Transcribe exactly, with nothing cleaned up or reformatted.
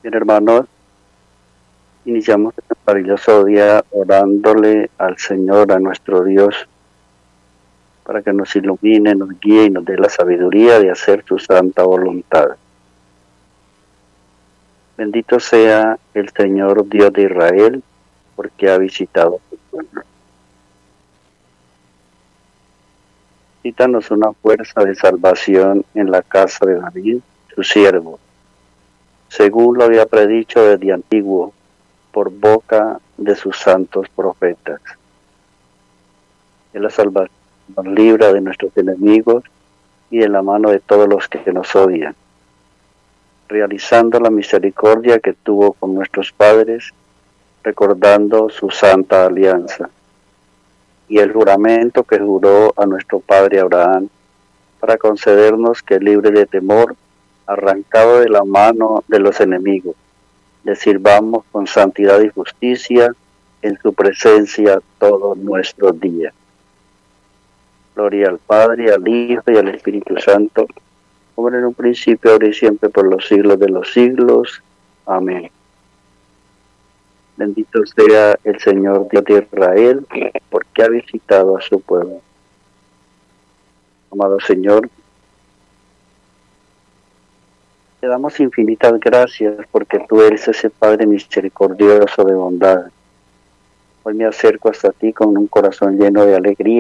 Bien, hermanos, iniciamos este maravilloso día orándole al Señor, a nuestro Dios, para que nos ilumine, nos guíe y nos dé la sabiduría de hacer su santa voluntad. Bendito sea el Señor Dios de Israel, porque ha visitado a su pueblo. Cítanos una fuerza de salvación en la casa de David, su siervo, según lo había predicho desde antiguo, por boca de sus santos profetas. Que la salvación nos libra de nuestros enemigos y de la mano de todos los que nos odian, realizando la misericordia que tuvo con nuestros padres, recordando su santa alianza y el juramento que juró a nuestro padre Abraham, para concedernos que, libre de temor, arrancado de la mano de los enemigos, le sirvamos con santidad y justicia en su presencia todos nuestros días. Gloria al Padre, al Hijo y al Espíritu Santo, como en un principio, ahora y siempre, por los siglos de los siglos. Amén. Bendito sea el Señor Dios de Israel, porque ha visitado a su pueblo. Amado Señor, te damos infinitas gracias porque tú eres ese Padre misericordioso de bondad. Hoy me acerco hasta ti con un corazón lleno de alegría